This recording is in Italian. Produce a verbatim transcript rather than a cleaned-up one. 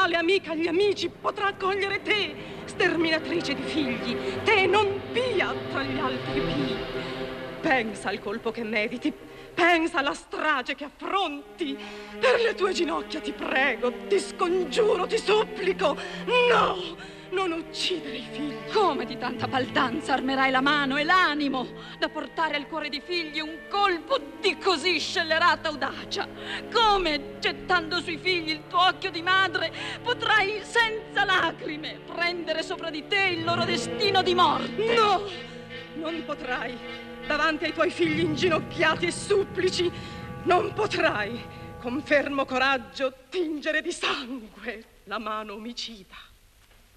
quale amica agli amici potrà accogliere te, sterminatrice di figli, te non pia tra gli altri pii. Pensa al colpo che mediti, pensa alla strage che affronti. Per le tue ginocchia ti prego, ti scongiuro, ti supplico, no! Non uccidere i figli. Come di tanta baldanza armerai la mano e l'animo da portare al cuore di figli un colpo di così scellerata audacia? Come, gettando sui figli il tuo occhio di madre, potrai senza lacrime prendere sopra di te il loro destino di morte? No, non potrai. Davanti ai tuoi figli inginocchiati e supplici, non potrai con fermo coraggio tingere di sangue la mano omicida.